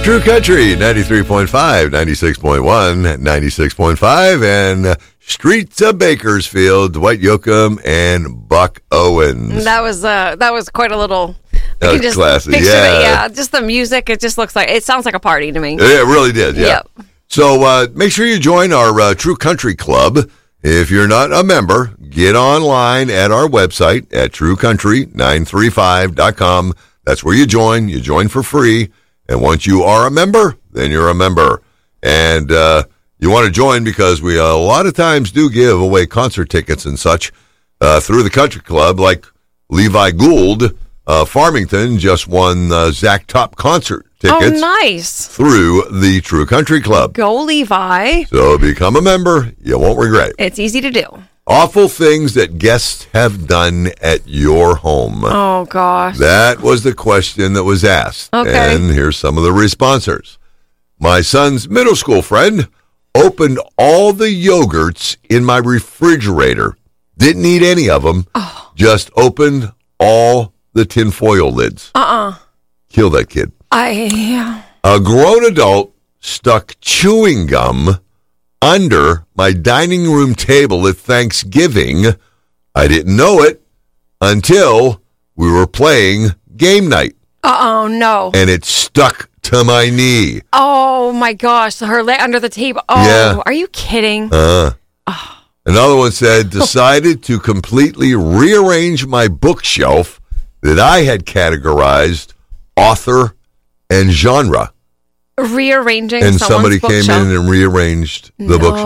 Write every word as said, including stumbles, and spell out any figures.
True Country, ninety-three point five, ninety-six point one, ninety-six point five, and uh, Streets of Bakersfield, Dwight Yoakam and Buck Owens. That was uh, that was quite a little. That was just classy, picture yeah. it, yeah. Just the music, it just looks like it sounds like a party to me. Yeah, it really did, yeah. Yep. So uh, make sure you join our uh, True Country Club. If you're not a member, get online at our website at true country nine three five dot com. That's where you join. You join for free. And once you are a member, then you're a member. And uh, you want to join because we uh, a lot of times do give away concert tickets and such uh, through the country club, like Levi Gould, uh, Farmington, just won uh, Zach Top concert tickets. Oh, nice. Through the True Country Club. Go, Levi. So become a member. You won't regret it. It's easy to do. Awful things that guests have done at your home. Oh, gosh. That was the question that was asked. Okay. And here's some of the responders. My son's middle school friend opened all the yogurts in my refrigerator. Didn't eat any of them. Oh. Just opened all the tinfoil lids. Uh-uh. Kill that kid. I... A grown adult stuck chewing gum under my dining room table at Thanksgiving. I didn't know it until we were playing game night. Uh-oh, no. And it stuck to my knee. Oh, my gosh. Her leg under the table. Oh, Yeah. Are you kidding? Uh, oh. Another one said, decided to completely rearrange my bookshelf that I had categorized author and genre. Rearranging and someone's somebody bookshelf. came in and rearranged the No. bookshelf.